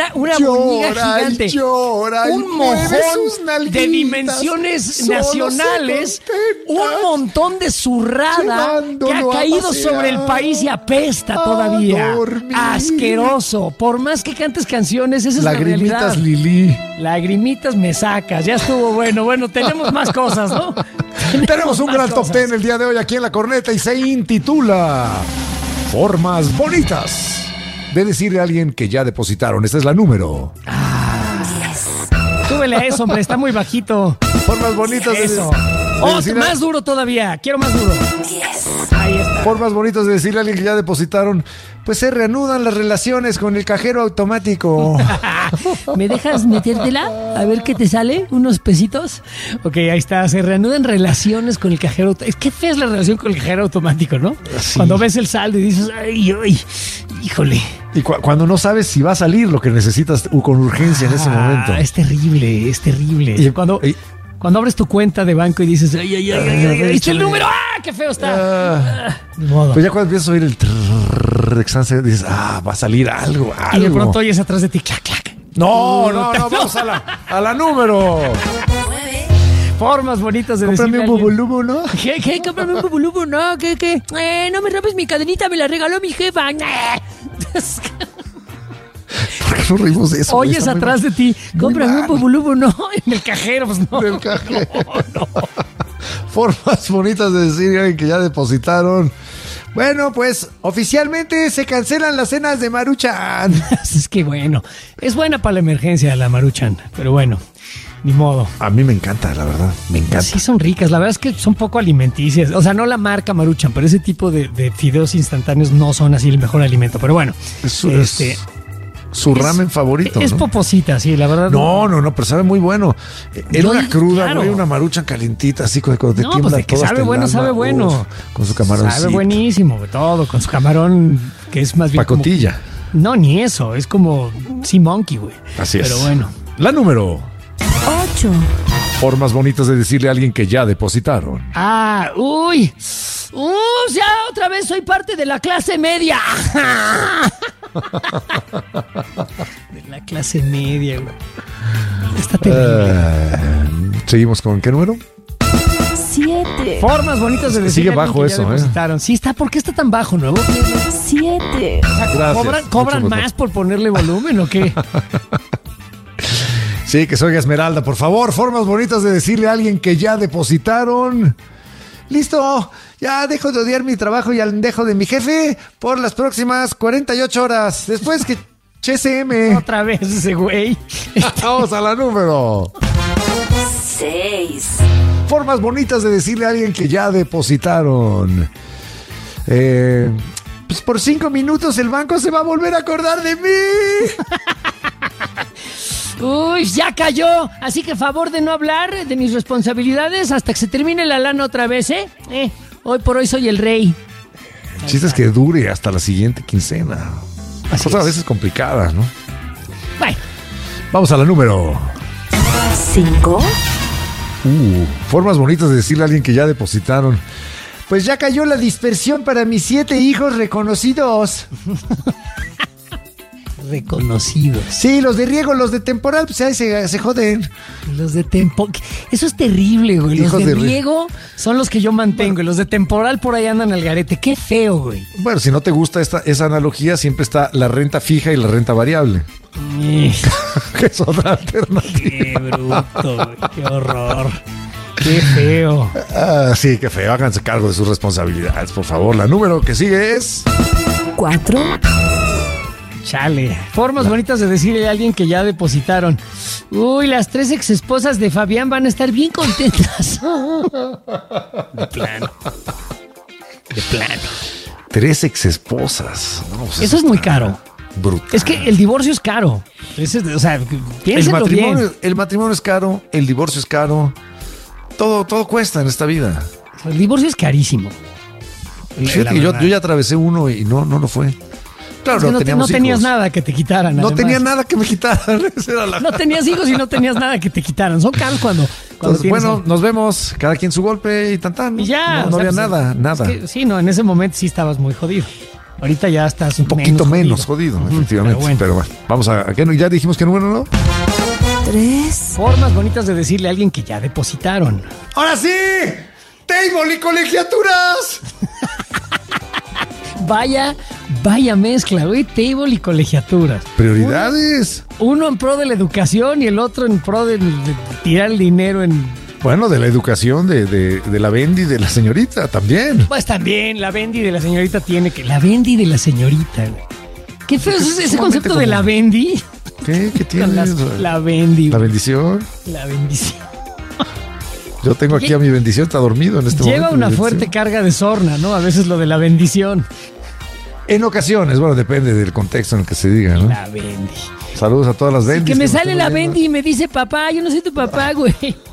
[SPEAKER 1] hormiga gigante.
[SPEAKER 2] Llora,
[SPEAKER 1] un mojón de dimensiones nacionales, un montón de zurrada que ha caído sobre el país y apesta todavía. Asqueroso. Por más que cantes canciones, esa es la realidad.
[SPEAKER 2] Lagrimitas Lili.
[SPEAKER 1] Lagrimitas me sacas. Ya estuvo bueno. Bueno, tenemos más cosas, ¿no?
[SPEAKER 2] Tenemos un gran top 10 el día de hoy aquí en La Corneta y se intitula Formas bonitas de decirle a alguien que ya depositaron. Esta es la número.
[SPEAKER 1] Súbele a eso, hombre. Está muy bajito.
[SPEAKER 2] Formas bonitas de
[SPEAKER 1] eso.
[SPEAKER 2] decirle
[SPEAKER 1] Más duro todavía. Quiero más duro. Ahí está.
[SPEAKER 2] Formas bonitas de decirle a alguien que ya depositaron. Pues se reanudan las relaciones con el cajero automático.
[SPEAKER 1] ¿Me dejas metértela? A ver qué te sale, unos pesitos. Ok, ahí está. Se reanudan relaciones con el cajero automático. Es que fea es la relación con el cajero automático, ¿no? Sí. Cuando ves el saldo y dices, ay, híjole.
[SPEAKER 2] Y cuando no sabes si va a salir lo que necesitas con urgencia en ese momento.
[SPEAKER 1] Es terrible, es terrible. Y cuando abres tu cuenta de banco y dices, ay, ¿viste el número? ¡Ah, qué feo está!
[SPEAKER 2] Pues ya cuando empiezas a oír el dices, va a salir algo.
[SPEAKER 1] Y de pronto oyes atrás de ti, clac, clac.
[SPEAKER 2] No, vamos a la número.
[SPEAKER 1] Formas bonitas de
[SPEAKER 2] cómprame un bubulubu, ¿no?
[SPEAKER 1] ¿Qué? Cómprame un bubulubu, ¿no? ¿Qué? No me rompes mi cadenita, me la regaló mi jefa.
[SPEAKER 2] ¿Por qué no reímos de eso?
[SPEAKER 1] Oyes atrás de ti, cómprame un bubulubu, ¿no? En el cajero, pues no.
[SPEAKER 2] En el cajero. No. Formas bonitas de decir a alguien que ya depositaron. Bueno, pues oficialmente se cancelan las cenas de Maruchan.
[SPEAKER 1] Es que bueno, es buena para la emergencia la Maruchan, pero bueno, ni modo.
[SPEAKER 2] A mí me encanta, la verdad, me encanta.
[SPEAKER 1] Sí son ricas, la verdad es que son poco alimenticias. O sea, no la marca Maruchan, pero ese tipo de fideos instantáneos no son así el mejor alimento. Pero bueno,
[SPEAKER 2] su ramen favorito,
[SPEAKER 1] es
[SPEAKER 2] ¿no?
[SPEAKER 1] Poposita, sí, la verdad.
[SPEAKER 2] No, pero sabe muy bueno. Era una cruda, güey, una Maruchan calientita, así cuando te tiembla
[SPEAKER 1] pues que
[SPEAKER 2] todo.
[SPEAKER 1] Sabe bueno.
[SPEAKER 2] Con su camaroncito.
[SPEAKER 1] Sabe buenísimo, todo, con su camarón, que es más bien
[SPEAKER 2] pacotilla.
[SPEAKER 1] No, ni eso, es como Sea Monkey, güey.
[SPEAKER 2] Así es.
[SPEAKER 1] Pero bueno.
[SPEAKER 2] La número
[SPEAKER 11] 8.
[SPEAKER 2] Formas bonitas de decirle a alguien que ya depositaron.
[SPEAKER 1] Ya otra vez soy parte de la clase media. De la clase media, güey. Está terrible.
[SPEAKER 2] Seguimos con ¿qué número?
[SPEAKER 11] 7.
[SPEAKER 1] Formas bonitas de decir.
[SPEAKER 2] Sigue bajo eso,
[SPEAKER 1] Sí, está. ¿Por qué está tan bajo, nuevo?
[SPEAKER 11] 7.
[SPEAKER 1] ¿Cobran más por ponerle volumen o qué?
[SPEAKER 2] Sí, que soy Esmeralda, por favor. Formas bonitas de decirle a alguien que ya depositaron. Listo, ya dejo de odiar mi trabajo y al dejo de mi jefe por las próximas 48 horas. Después que HSM.
[SPEAKER 1] Otra vez ese güey.
[SPEAKER 2] Vamos a la número
[SPEAKER 11] 6.
[SPEAKER 2] Formas bonitas de decirle a alguien que ya depositaron. Pues por 5 minutos el banco se va a volver a acordar de mí.
[SPEAKER 1] Ya cayó. Así que favor de no hablar de mis responsabilidades hasta que se termine la lana otra vez, ¿eh? Hoy por hoy soy el rey.
[SPEAKER 2] El chiste es que dure hasta la siguiente quincena. Cosa a veces complicada, ¿no?
[SPEAKER 1] Bueno.
[SPEAKER 2] Vamos a la número
[SPEAKER 11] 5.
[SPEAKER 2] Formas bonitas de decirle a alguien que ya depositaron. Pues ya cayó la dispersión para mis 7 hijos reconocidos.
[SPEAKER 1] Reconocidos.
[SPEAKER 2] Sí, los de riego, los de temporal, pues ahí se joden.
[SPEAKER 1] Los de temporal. Eso es terrible, güey. Los de riego son los que yo mantengo. Bueno, y los de temporal por ahí andan al garete. Qué feo, güey.
[SPEAKER 2] Bueno, si no te gusta esa analogía, siempre está la renta fija y la renta variable. Que es otra alternativa.
[SPEAKER 1] Qué bruto, güey. Qué horror. Qué feo.
[SPEAKER 2] Sí, qué feo. Háganse cargo de sus responsabilidades, por favor. La número que sigue es
[SPEAKER 11] 4.
[SPEAKER 1] Chale. Formas bonitas de decirle a alguien que ya depositaron. Las 3 exesposas de Fabián van a estar bien contentas. De plano.
[SPEAKER 2] 3 exesposas. No, pues
[SPEAKER 1] eso es muy caro.
[SPEAKER 2] Brutal.
[SPEAKER 1] Es que el divorcio es caro. O sea, piénsenlo bien.
[SPEAKER 2] El matrimonio es caro, el divorcio es caro. Todo cuesta en esta vida.
[SPEAKER 1] El divorcio es carísimo.
[SPEAKER 2] Fíjate que yo ya atravesé uno y no lo fue. Claro,
[SPEAKER 1] es que no tenías nada que te quitaran.
[SPEAKER 2] No tenía nada que me quitaran.
[SPEAKER 1] No tenías hijos y no tenías nada que te quitaran. Son caros cuando
[SPEAKER 2] entonces, bueno, nos vemos. Cada quien su golpe y tan.
[SPEAKER 1] Y ya.
[SPEAKER 2] No había nada.
[SPEAKER 1] Es que, sí, en ese momento sí estabas muy jodido. Ahorita ya estás
[SPEAKER 2] un poquito menos jodido, efectivamente. Pero bueno, vamos a ¿qué? Ya dijimos que número, ¿no?
[SPEAKER 1] 3 formas bonitas de decirle a alguien que ya depositaron.
[SPEAKER 2] ¡Ahora sí! ¡Table y colegiaturas!
[SPEAKER 1] Vaya mezcla, güey. Table y colegiaturas.
[SPEAKER 2] Prioridades.
[SPEAKER 1] Uno en pro de la educación y el otro en pro de tirar el dinero en...
[SPEAKER 2] Bueno, de la educación de la Bendy de la señorita también.
[SPEAKER 1] Pues también, la Bendy de la señorita tiene que... La Bendy de la señorita, güey. Qué feo es ese concepto de la Bendy.
[SPEAKER 2] ¿Qué tiene?
[SPEAKER 1] La Bendy.
[SPEAKER 2] ¿La bendición?
[SPEAKER 1] La bendición.
[SPEAKER 2] Yo tengo aquí a mi bendición, está dormido en este momento.
[SPEAKER 1] Lleva una fuerte carga de sorna, ¿no? A veces lo de la bendición.
[SPEAKER 2] En ocasiones, bueno, depende del contexto en el que se diga, ¿no?
[SPEAKER 1] La Bendy.
[SPEAKER 2] Saludos a todas las Bendys.
[SPEAKER 1] Que me sale la Bendy y me dice, papá, yo no soy tu papá, güey.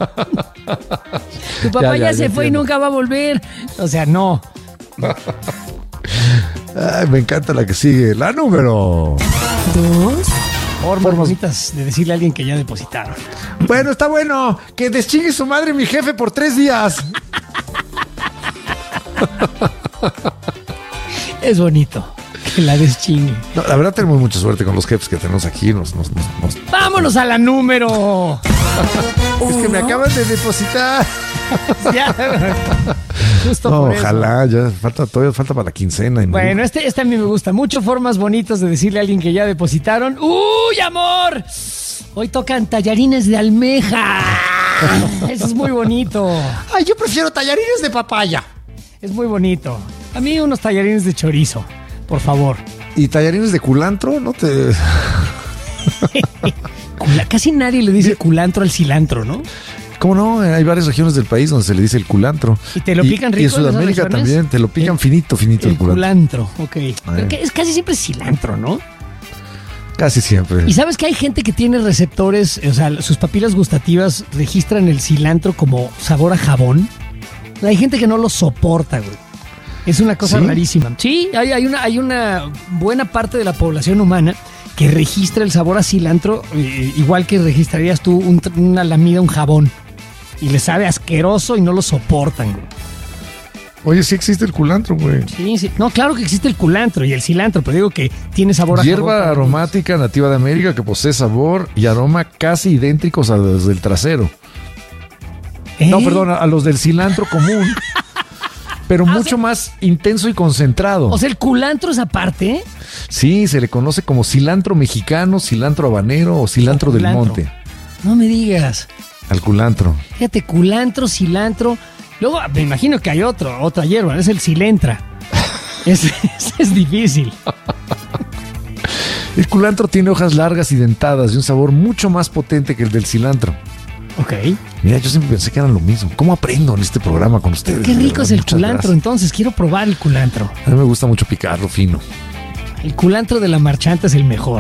[SPEAKER 1] Tu papá ya se fue y nunca va a volver. O sea, no.
[SPEAKER 2] Ay, me encanta la que sigue. La número
[SPEAKER 1] 2. Formas bonitas de decirle a alguien que ya depositaron.
[SPEAKER 2] Bueno, está bueno. Que deschingue su madre mi jefe por 3 días.
[SPEAKER 1] Es bonito que la deschingue.
[SPEAKER 2] No, la verdad tenemos mucha suerte con los jefes que tenemos aquí.
[SPEAKER 1] ¡Vámonos a la número!
[SPEAKER 2] Es que me acaban de depositar.
[SPEAKER 1] Ya. Justo
[SPEAKER 2] no,
[SPEAKER 1] por eso.
[SPEAKER 2] Ojalá, todavía falta para la quincena.
[SPEAKER 1] Bueno, este a mí me gusta mucho. Formas bonitas de decirle a alguien que ya depositaron. ¡Uy, amor! Hoy tocan tallarines de almeja. Eso es muy bonito.
[SPEAKER 2] Ay, yo prefiero tallarines de papaya.
[SPEAKER 1] Es muy bonito. A mí unos tallarines de chorizo, por favor.
[SPEAKER 2] ¿Y tallarines de culantro? No te...
[SPEAKER 1] Casi nadie le dice culantro al cilantro, ¿no?
[SPEAKER 2] ¿Cómo no? Hay varias regiones del país donde se le dice el culantro.
[SPEAKER 1] ¿Y te lo pican rico?
[SPEAKER 2] Y en Sudamérica también, te lo pican finito el culantro.
[SPEAKER 1] Ok. Pero que es casi siempre cilantro, ¿no?
[SPEAKER 2] Casi siempre.
[SPEAKER 1] ¿Y sabes que hay gente que tiene receptores, o sea, sus papilas gustativas registran el cilantro como sabor a jabón? Hay gente que no lo soporta, güey. Es una cosa rarísima. Sí, hay una buena parte de la población humana que registra el sabor a cilantro igual que registrarías tú una lamida, un jabón. Y le sabe asqueroso y no lo soportan, güey.
[SPEAKER 2] Oye, sí existe el culantro, güey.
[SPEAKER 1] Sí. No, claro que existe el culantro y el cilantro, pero digo que tiene sabor a jabón.
[SPEAKER 2] Hierba aromática nativa de América que posee sabor y aroma casi idénticos a los del trasero. No, perdón, a los del cilantro común. Pero mucho más intenso y concentrado.
[SPEAKER 1] O sea, ¿el culantro es aparte?
[SPEAKER 2] Sí, se le conoce como cilantro mexicano, cilantro habanero o cilantro del monte.
[SPEAKER 1] No me digas.
[SPEAKER 2] Al culantro.
[SPEAKER 1] Fíjate, culantro, cilantro. Luego me imagino que hay otra hierba, es el cilentra. Ese es difícil.
[SPEAKER 2] El culantro tiene hojas largas y dentadas y un sabor mucho más potente que el del cilantro.
[SPEAKER 1] Ok.
[SPEAKER 2] Mira, yo siempre pensé que eran lo mismo. ¿Cómo aprendo en este programa con ustedes?
[SPEAKER 1] Qué rico es el culantro, entonces. Quiero probar el culantro.
[SPEAKER 2] A mí me gusta mucho picarlo fino.
[SPEAKER 1] El culantro de la marchanta es el mejor.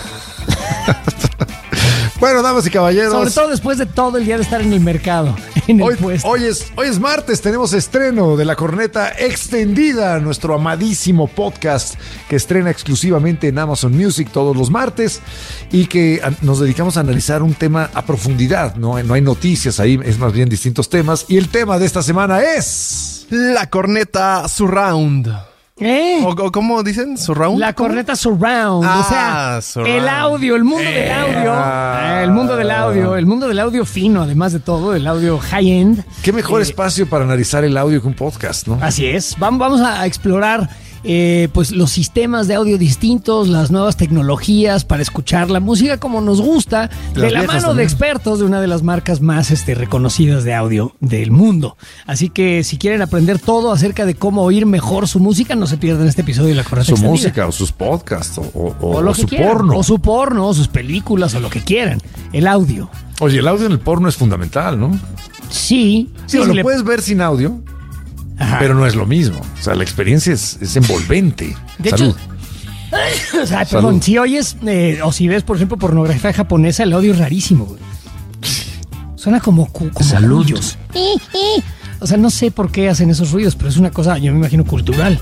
[SPEAKER 2] Bueno, damas y caballeros.
[SPEAKER 1] Sobre todo después de todo el día de estar en el mercado.
[SPEAKER 2] Hoy es martes, tenemos estreno de La Corneta Extendida, nuestro amadísimo podcast que estrena exclusivamente en Amazon Music todos los martes y que nos dedicamos a analizar un tema a profundidad. No hay noticias ahí, es más bien distintos temas. Y el tema de esta semana es...
[SPEAKER 3] La Corneta Surround. ¿O cómo dicen? ¿Surround?
[SPEAKER 1] La corneta surround. O sea, surround. El audio, el mundo del audio. El mundo del audio. El mundo del audio fino, además de todo, el audio high-end.
[SPEAKER 2] Qué mejor espacio para analizar el audio que un podcast, ¿no?
[SPEAKER 1] Así es. Vamos a explorar pues los sistemas de audio distintos, las nuevas tecnologías para escuchar la música como nos gusta, de la mano de expertos de una de las marcas más reconocidas de audio del mundo. Así que si quieren aprender todo acerca de cómo oír mejor su música, no se pierdan este episodio de La Corneta Extendida.
[SPEAKER 2] Su música o sus podcasts o
[SPEAKER 1] lo que
[SPEAKER 2] su
[SPEAKER 1] quieran,
[SPEAKER 2] porno.
[SPEAKER 1] o su porno, o sus películas o lo que quieran. El audio.
[SPEAKER 2] Oye, el audio en el porno es fundamental, ¿no?
[SPEAKER 1] Sí.
[SPEAKER 2] Lo puedes ver sin audio. Ajá. Pero no es lo mismo. O sea, la experiencia es envolvente.
[SPEAKER 1] De
[SPEAKER 2] Salud.
[SPEAKER 1] Hecho, o sea, perdón, si oyes o si ves, por ejemplo, pornografía japonesa, el audio es rarísimo, güey. Suena como
[SPEAKER 2] Salud.
[SPEAKER 1] Cuyos. O sea, no sé por qué hacen esos ruidos, pero es una cosa, yo me imagino, cultural.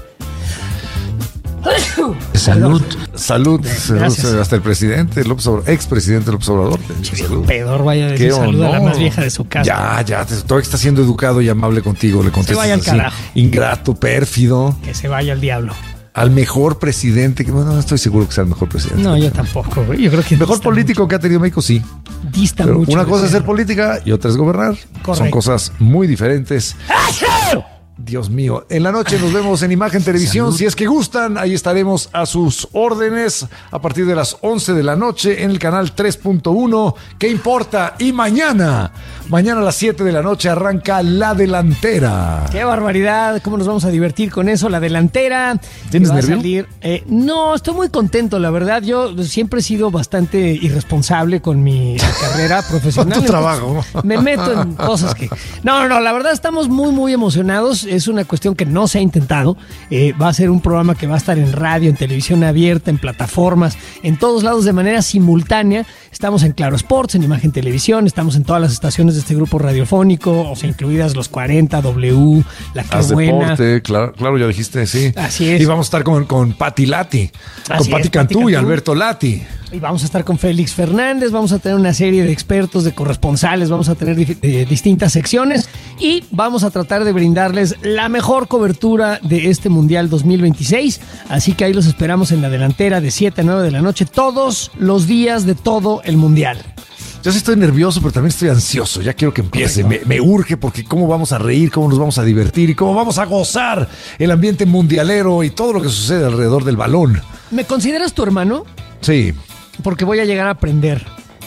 [SPEAKER 2] Salud. Salud.
[SPEAKER 1] Gracias.
[SPEAKER 2] Hasta el presidente expresidente López Obrador.
[SPEAKER 1] Salud. Pedor vaya a decir salud a la más vieja de su casa.
[SPEAKER 2] Ya. Todo está siendo educado y amable contigo. Le contestas
[SPEAKER 1] se vaya al
[SPEAKER 2] así.
[SPEAKER 1] carajo.
[SPEAKER 2] Ingrato, pérfido.
[SPEAKER 1] Que se vaya al diablo.
[SPEAKER 2] al mejor presidente, que bueno, no estoy seguro que sea el mejor presidente.
[SPEAKER 1] No, yo tampoco, güey. Yo creo que
[SPEAKER 2] el mejor político mucho que ha tenido México, sí.
[SPEAKER 1] Dista
[SPEAKER 2] pero
[SPEAKER 1] mucho.
[SPEAKER 2] Una cosa es ser política y otra es gobernar.
[SPEAKER 1] Correcto.
[SPEAKER 2] Son cosas muy diferentes. Dios mío, en la noche nos vemos en Imagen Televisión. Salud. Si es que gustan, ahí estaremos a sus órdenes a partir de las 11 de la noche en el canal 3.1. ¿Qué importa? Y mañana a las 7 de la noche arranca La Delantera.
[SPEAKER 1] ¡Qué barbaridad! ¿Cómo nos vamos a divertir con eso? La Delantera.
[SPEAKER 2] ¿Tienes nervio?
[SPEAKER 1] No, estoy muy contento, la verdad. Yo siempre he sido bastante irresponsable con mi carrera profesional.
[SPEAKER 2] Con tu trabajo.
[SPEAKER 1] Me meto en cosas que... No, la verdad estamos muy, muy emocionados. Es una cuestión que no se ha intentado. Va a ser un programa que va a estar en radio, en televisión abierta, en plataformas, en todos lados de manera simultánea. Estamos en Claro Sports, en Imagen Televisión, estamos en todas las estaciones de este grupo radiofónico, o sea, incluidas los 40, W, La Que Buena.
[SPEAKER 2] Deporte, claro, ya dijiste, sí.
[SPEAKER 1] Así es.
[SPEAKER 2] Y vamos a estar con Pati Lati, con Pati Cantú y Alberto Lati.
[SPEAKER 1] Y vamos a estar con Félix Fernández, vamos a tener una serie de expertos, de corresponsales, vamos a tener distintas secciones y vamos a tratar de brindarles la mejor cobertura de este Mundial 2026. Así que ahí los esperamos en La Delantera de 7 a 9 de la noche, todos los días de todo el Mundial.
[SPEAKER 2] Yo sí estoy nervioso, pero también estoy ansioso. Ya quiero que empiece. Me urge porque cómo vamos a reír, cómo nos vamos a divertir y cómo vamos a gozar el ambiente mundialero y todo lo que sucede alrededor del balón.
[SPEAKER 1] ¿Me consideras tu hermano?
[SPEAKER 2] Sí.
[SPEAKER 1] Porque voy a llegar a aprender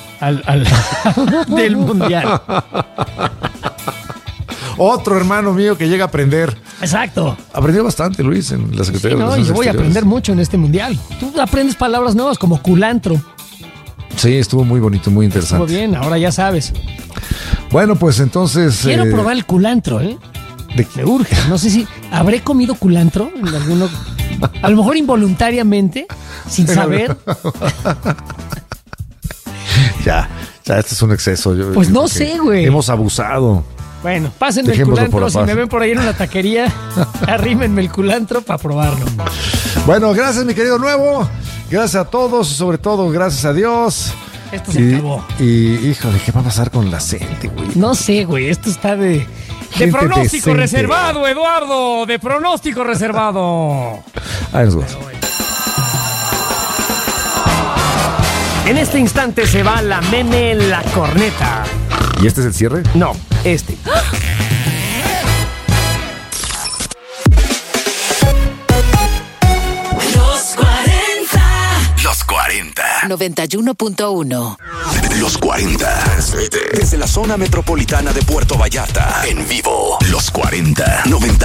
[SPEAKER 1] del Mundial.
[SPEAKER 2] Otro hermano mío que llega a aprender.
[SPEAKER 1] Exacto.
[SPEAKER 2] Aprendió bastante, Luis, en la Secretaría de
[SPEAKER 1] Relaciones Exteriores. Yo voy a aprender mucho en este Mundial. Tú aprendes palabras nuevas como culantro.
[SPEAKER 2] Sí, estuvo muy bonito, muy interesante.
[SPEAKER 1] Estuvo bien, ahora ya sabes.
[SPEAKER 2] Bueno, pues entonces...
[SPEAKER 1] Quiero probar el culantro, ¿eh? Me urge. No sé si habré comido culantro en alguno... A lo mejor involuntariamente, sin saber.
[SPEAKER 2] Ya, este es un exceso.
[SPEAKER 1] Pues no sé, güey.
[SPEAKER 2] Hemos abusado.
[SPEAKER 1] Bueno, pásenme el culantro. Si me ven por ahí en una taquería, arrímenme el culantro para probarlo.
[SPEAKER 2] Bueno, gracias, mi querido Nuevo. Gracias a todos y sobre todo, gracias a Dios.
[SPEAKER 1] Esto se acabó.
[SPEAKER 2] Y, híjole, ¿qué va a pasar con la gente, güey?
[SPEAKER 1] No sé, güey. Esto está de pronóstico decente. Reservado, Eduardo. De pronóstico reservado.
[SPEAKER 2] Ahí nos vemos.
[SPEAKER 1] En este instante se va la meme la corneta.
[SPEAKER 2] ¿Y este es el cierre?
[SPEAKER 1] No, este.
[SPEAKER 12] Los 40.
[SPEAKER 17] 91.1.
[SPEAKER 12] Los 40. Desde la zona metropolitana de Puerto Vallarta. En vivo. Los 40.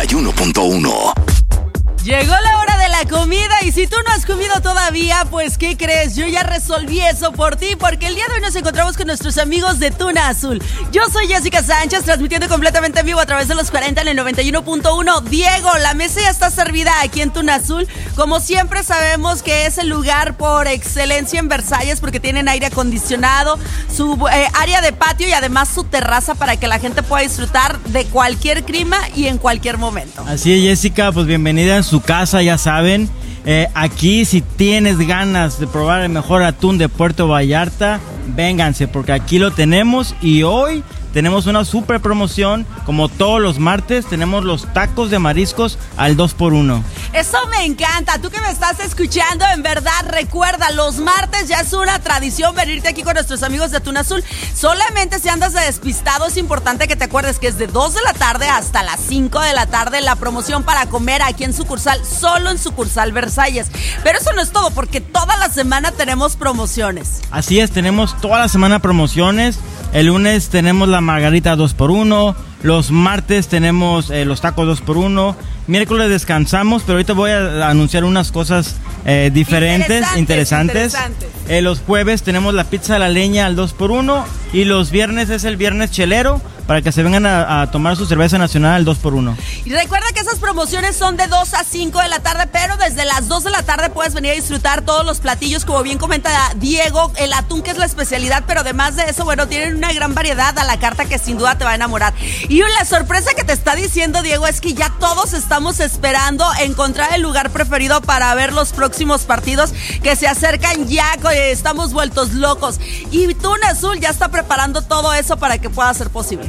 [SPEAKER 12] 91.1.
[SPEAKER 11] Llegó la hora de la comida y si tú no has comido todavía, pues ¿qué crees? Yo ya resolví eso por ti porque el día de hoy nos encontramos con nuestros amigos de Tuna Azul. Yo soy Jessica Sánchez, transmitiendo completamente en vivo a través de los 40 en el 91.1. Diego, la mesa ya está servida aquí en Tuna Azul. Como siempre sabemos que es el lugar por excelencia en Versalles porque tienen aire acondicionado, su área de patio y además su terraza para que la gente pueda disfrutar de cualquier clima y en cualquier momento.
[SPEAKER 6] Así es, Jessica, pues bienvenida en su casa, ya saben. Aquí si tienes ganas de probar el mejor atún de Puerto Vallarta, vénganse porque aquí lo tenemos y hoy tenemos una super promoción. Como todos los martes tenemos los tacos de mariscos al 2x1.
[SPEAKER 11] Eso me encanta. Tú que me estás escuchando, en verdad, recuerda, los martes ya es una tradición venirte aquí con nuestros amigos de Atún Azul. Solamente si andas de despistado es importante que te acuerdes que es de 2 de la tarde hasta las 5 de la tarde la promoción para comer aquí en sucursal, solo en sucursal Versalles. Pero eso no es todo porque toda la semana tenemos promociones.
[SPEAKER 6] Así es, tenemos toda la semana promociones. El lunes tenemos la margarita 2x1. Los martes tenemos los tacos 2x1. Miércoles descansamos, pero ahorita voy a anunciar unas cosas diferentes, interesantes. Los jueves tenemos la pizza a la leña al 2x1. Y los viernes es el viernes chelero, para que se vengan a tomar su cerveza nacional al 2x1.
[SPEAKER 11] Y recuerda que esas promociones son de 2 a 5 de la tarde, pero desde las 2 de la tarde puedes venir a disfrutar todos los platillos, como bien comenta Diego, el atún que es la especialidad, pero además de eso, bueno, tienen una gran variedad a la carta que sin duda te va a enamorar. Y la sorpresa que te está diciendo Diego es que ya todos estamos esperando encontrar el lugar preferido para ver los próximos partidos que se acercan ya, estamos vueltos locos. Y Tuna Azul ya está preparando todo eso para que pueda ser posible.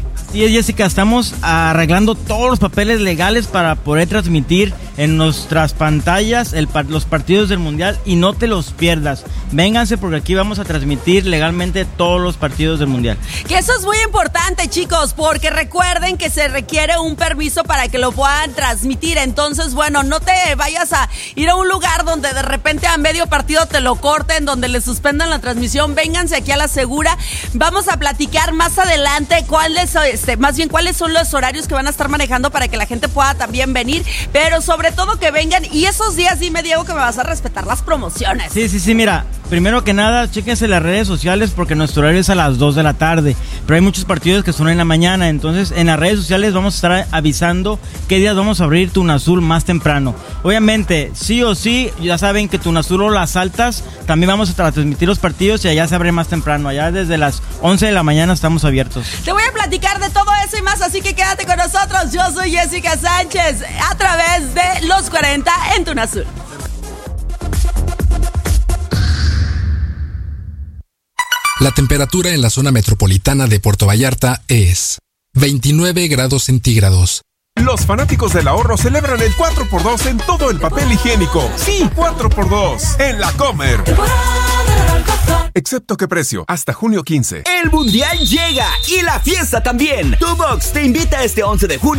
[SPEAKER 6] Sí, Jessica, estamos arreglando todos los papeles legales para poder transmitir en nuestras pantallas los partidos del Mundial y no te los pierdas. Vénganse porque aquí vamos a transmitir legalmente todos los partidos del Mundial.
[SPEAKER 11] Que eso es muy importante, chicos, porque recuerden que se requiere un permiso para que lo puedan transmitir. Entonces, bueno, no te vayas a ir a un lugar donde de repente a medio partido te lo corten, donde le suspendan la transmisión. Vénganse aquí a la segura. Vamos a platicar más adelante cuáles son los horarios que van a estar manejando para que la gente pueda también venir, pero sobre todo que vengan. Y esos días, dime, Diego, que me vas a respetar las promociones.
[SPEAKER 6] Sí, mira, primero que nada, chéquense las redes sociales porque nuestro horario es a las 2 de la tarde, pero hay muchos partidos que son en la mañana, entonces en las redes sociales vamos a estar avisando qué días vamos a abrir Tunazul más temprano. Obviamente, sí o sí, ya saben que Tunazul o las altas, también vamos a transmitir los partidos y allá se abre más temprano, allá desde las 11 de la mañana estamos abiertos.
[SPEAKER 11] Te voy a platicar de todo eso y más, así que quédate con nosotros. Yo soy Jessica Sánchez, a través de Los 40 en Tunazul.
[SPEAKER 7] La temperatura en la zona metropolitana de Puerto Vallarta es 29 grados centígrados.
[SPEAKER 22] Los fanáticos del ahorro celebran el 4x2 en todo el papel higiénico. Sí, 4x2 en La Comer. Excepto qué precio, hasta junio 15.
[SPEAKER 19] El Mundial llega y la fiesta también. Tu Box te invita este 11 de junio